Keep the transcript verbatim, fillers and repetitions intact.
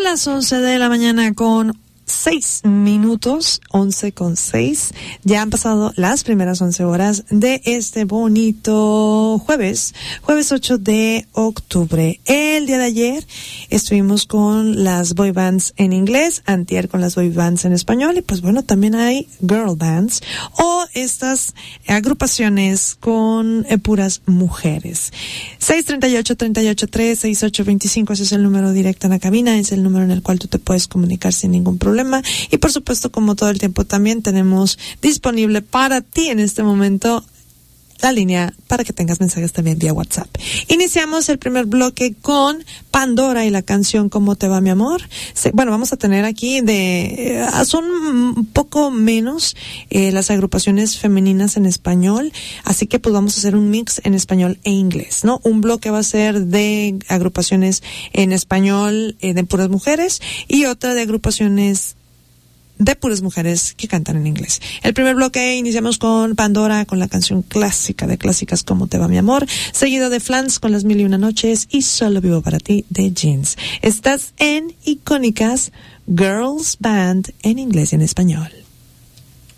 las once de la mañana con seis minutos, once con seis. Ya han pasado las primeras once horas de este bonito jueves, jueves ocho de octubre. El día de ayer estuvimos con las boy bands en inglés, antier con las boy bands en español, y pues bueno, también hay girl bands o estas agrupaciones con eh, puras mujeres. seis tres ocho, tres ocho tres, seis ocho dos cinco, ese es el número directo en la cabina, es el número en el cual tú te puedes comunicar sin ningún problema. Y por supuesto, como todo el tiempo, también tenemos disponible para ti en este momento la línea para que tengas mensajes también vía WhatsApp. Iniciamos el primer bloque con Pandora y la canción ¿Cómo te va, mi amor? Se, bueno, vamos a tener aquí de... Eh, son un poco menos eh, las agrupaciones femeninas en español, así que pues vamos a hacer un mix en español e inglés, ¿no? Un bloque va a ser de agrupaciones en español eh, de puras mujeres y otra de agrupaciones de puras mujeres que cantan en inglés. El primer bloque iniciamos con Pandora, con la canción clásica de clásicas ¿Cómo te va, mi amor? Seguido de Flans con Las Mil y Una Noches y Solo Vivo para ti de Jeans. Estás en Icónicas Girls Band en inglés y en español.